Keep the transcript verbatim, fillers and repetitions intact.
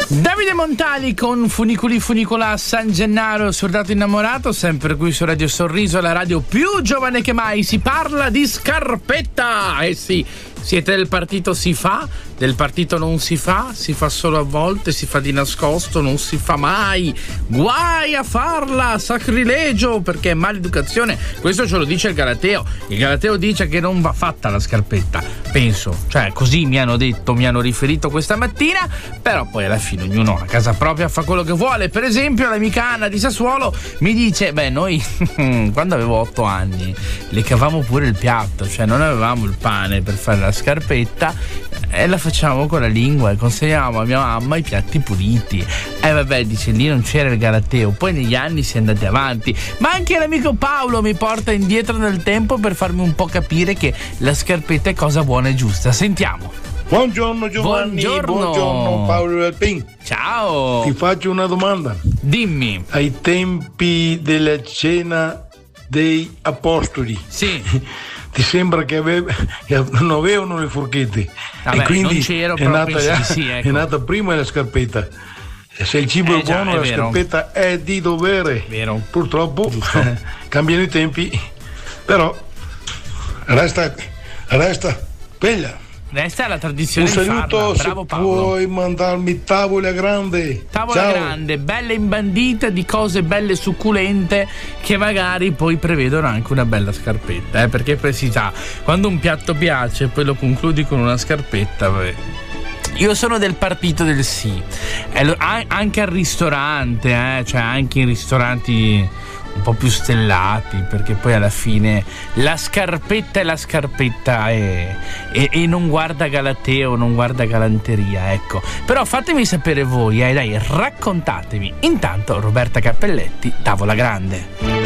Davide Montali con Funiculi Funicola San Gennaro, Soldato Innamorato, sempre qui su Radio Sorriso, la radio più giovane che mai. Si parla di scarpetta. Eh sì, siete del partito si fa, del partito non si fa, si fa solo a volte, si fa di nascosto, non si fa mai. Guai a farla, sacrilegio, perché è maleducazione. Questo ce lo dice il Galateo. Il Galateo dice che non va fatta la scarpetta, penso, cioè così mi hanno detto, mi hanno riferito questa mattina, però poi alla fine ognuno a casa propria fa quello che vuole. Per esempio l'amica Anna di Sassuolo mi dice: beh, noi quando avevo otto anni le cavamo pure il piatto, cioè non avevamo il pane per fare la scarpetta e la facciamo con la lingua e consegnavamo a mia mamma i piatti puliti. E eh, vabbè, dice, lì non c'era il Galateo, poi negli anni si è andati avanti. Ma anche l'amico Paolo mi porta indietro nel tempo per farmi un po' capire che la scarpetta è cosa buona e giusta. Sentiamo. Buongiorno Giovanni, buongiorno, buongiorno Paolo Alpin. Ciao. Ti faccio una domanda. Dimmi. Ai tempi della cena dei apostoli, sì, ti sembra che, aveva, che non avevano le forchette? Vabbè, e quindi non c'ero, è, nata, sì, sì, ecco. è nata prima la scarpetta. Se il cibo eh, è buono, già, è la vero. scarpetta è di dovere. Vero. Purtroppo cambiano i tempi, però resta, resta quella. Resta la tradizione Un di saluto, farla. se Bravo Paolo. puoi mandarmi tavola grande. Tavola Ciao. grande, bella imbandita di cose belle succulente che magari poi prevedono anche una bella scarpetta, eh? Perché poi si sa, quando un piatto piace e poi lo concludi con una scarpetta, vabbè. Io sono del partito del sì, eh, anche al ristorante, eh? Cioè anche in ristoranti un po' più stellati, perché poi alla fine la scarpetta è la scarpetta e, e, e non guarda galateo, non guarda galanteria, ecco. Però fatemi sapere voi, eh, dai, raccontatemi. Intanto Roberta Cappelletti, Tavola Grande.